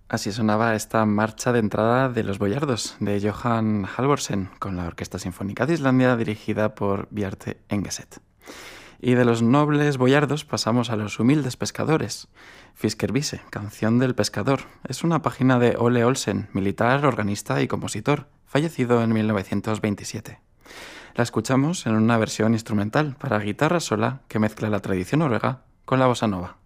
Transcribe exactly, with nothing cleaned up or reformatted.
Así sonaba esta marcha de entrada de los boyardos de Johan Halvorsen con la Orquesta Sinfónica de Islandia dirigida por Bjarte Engeset. Y de los nobles boyardos pasamos a los humildes pescadores. Fiskervise, Canción del Pescador, es una página de Ole Olsen, militar, organista y compositor, fallecido en mil novecientos veintisiete. La escuchamos en una versión instrumental para guitarra sola que mezcla la tradición noruega con la bossa nova.